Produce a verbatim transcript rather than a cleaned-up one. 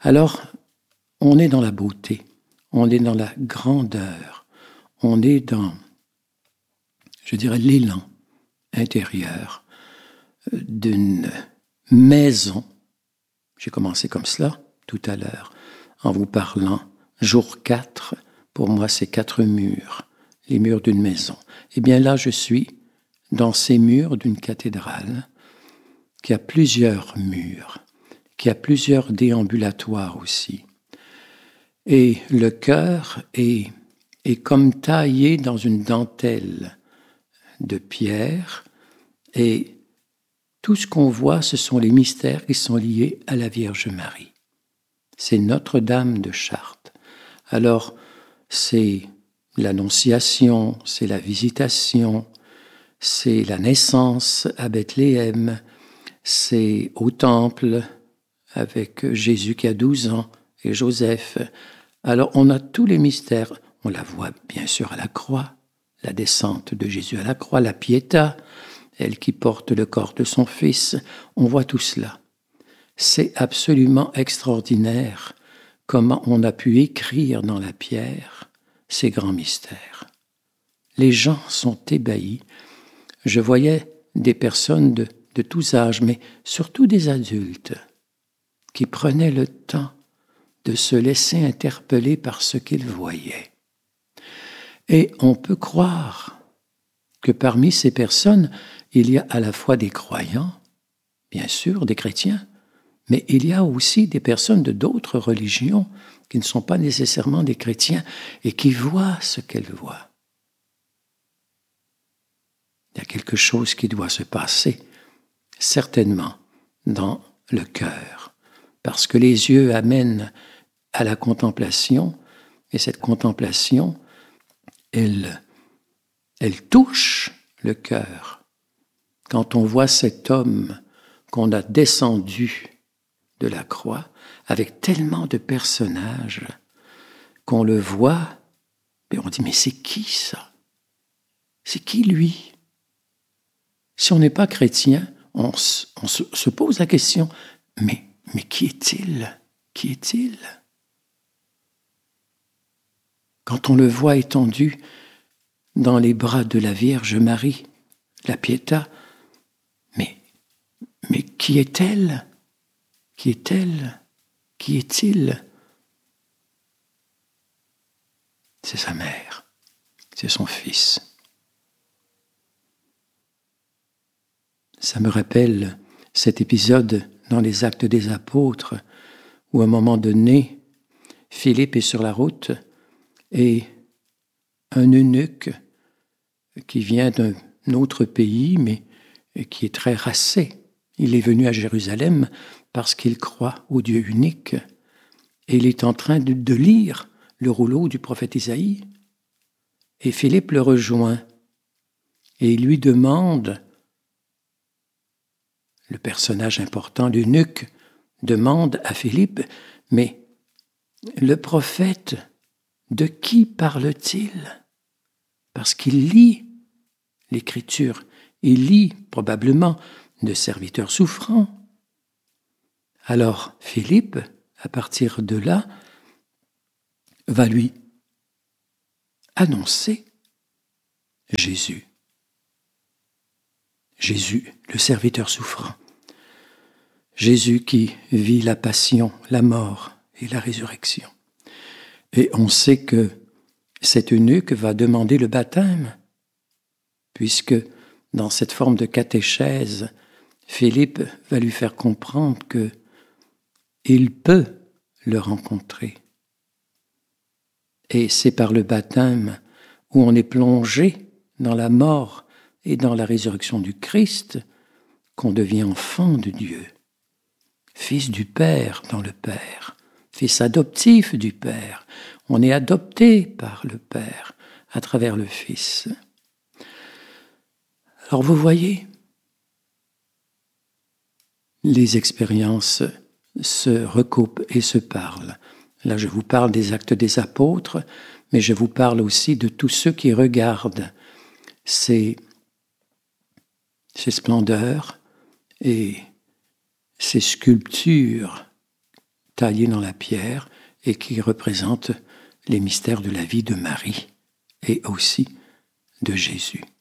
Alors, on est dans la beauté, on est dans la grandeur, on est dans, je dirais, l'élan intérieur d'une maison. J'ai commencé comme cela tout à l'heure, en vous parlant. Jour quatre, pour moi, c'est quatre murs, les murs d'une maison. Eh bien là, je suis dans ces murs d'une cathédrale qui a plusieurs murs, qui a plusieurs déambulatoires aussi. Et le chœur est, est comme taillé dans une dentelle de pierre, et tout ce qu'on voit, ce sont les mystères qui sont liés à la Vierge Marie. C'est Notre-Dame de Chartres. Alors, c'est l'Annonciation, c'est la Visitation, c'est la naissance à Bethléem, c'est au Temple avec Jésus qui a douze ans et Joseph. Alors, on a tous les mystères. On la voit bien sûr à la croix, la descente de Jésus à la croix, la Pietà, elle qui porte le corps de son fils. On voit tout cela. C'est absolument extraordinaire comment on a pu écrire dans la pierre ces grands mystères. Les gens sont ébahis. Je voyais des personnes de, de tous âges, mais surtout des adultes, qui prenaient le temps de se laisser interpeller par ce qu'ils voyaient. Et on peut croire que parmi ces personnes, il y a à la fois des croyants, bien sûr, des chrétiens, mais il y a aussi des personnes de d'autres religions qui ne sont pas nécessairement des chrétiens et qui voient ce qu'elles voient. Il y a quelque chose qui doit se passer, certainement, dans le cœur, parce que les yeux amènent à la contemplation, et cette contemplation, elle, elle touche le cœur. Quand on voit cet homme qu'on a descendu de la croix, avec tellement de personnages, qu'on le voit, et on dit, mais c'est qui ça? C'est qui lui? Si on n'est pas chrétien, on, s- on se, se pose la question, mais, mais qui est-il? Qui est-il? Quand on le voit étendu dans les bras de la Vierge Marie, la Pietà, mais, mais qui est-elle? Qui est-elle? Qui est-il? C'est sa mère, c'est son fils. Ça me rappelle cet épisode dans les Actes des Apôtres, où à un moment donné, Philippe est sur la route et un eunuque qui vient d'un autre pays, mais qui est très racé. Il est venu à Jérusalem parce qu'il croit au Dieu unique et il est en train de, de lire le rouleau du prophète Isaïe. Et Philippe le rejoint et il lui demande, le personnage important, l'eunuque, demande à Philippe, mais le prophète, de qui parle-t-il? Parce qu'il lit l'Écriture, il lit probablement de serviteurs souffrants. Alors Philippe, à partir de là, va lui annoncer Jésus. Jésus, le serviteur souffrant. Jésus qui vit la passion, la mort et la résurrection. Et on sait que cet eunuque va demander le baptême, puisque dans cette forme de catéchèse, Philippe va lui faire comprendre que il peut le rencontrer. Et c'est par le baptême où on est plongé dans la mort et dans la résurrection du Christ qu'on devient enfant de Dieu, fils du Père dans le Père, fils adoptif du Père. On est adopté par le Père à travers le Fils. Alors vous voyez, les expériences se recoupent et se parlent. Là, je vous parle des Actes des Apôtres, mais je vous parle aussi de tous ceux qui regardent ces, ces splendeurs et ces sculptures taillé dans la pierre et qui représente les mystères de la vie de Marie et aussi de Jésus.